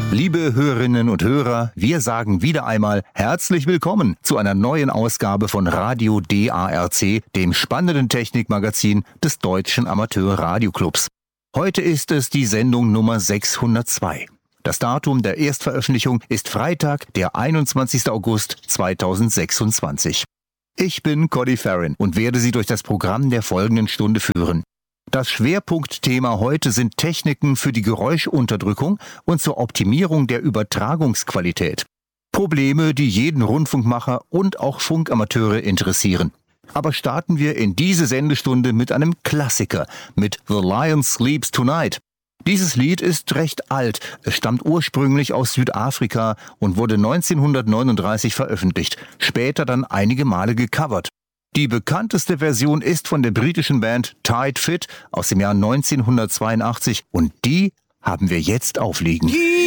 Liebe Hörerinnen und Hörer, wir sagen wieder einmal herzlich willkommen zu einer neuen Ausgabe von Radio DARC, dem spannenden Technikmagazin des Deutschen Amateur-Radioclubs. Heute ist es die Sendung Nummer 602. Das Datum der Erstveröffentlichung ist Freitag, der 21. August 2026. Ich bin Cody Farron und werde Sie durch das Programm der folgenden Stunde führen. Das Schwerpunktthema heute sind Techniken für die Geräuschunterdrückung und zur Optimierung der Übertragungsqualität. Probleme, die jeden Rundfunkmacher und auch Funkamateure interessieren. Aber starten wir in diese Sendestunde mit einem Klassiker, mit The Lion Sleeps Tonight. Dieses Lied ist recht alt, es stammt ursprünglich aus Südafrika und wurde 1939 veröffentlicht, später dann einige Male gecovert. Die bekannteste Version ist von der britischen Band Tight Fit aus dem Jahr 1982 und die haben wir jetzt aufliegen.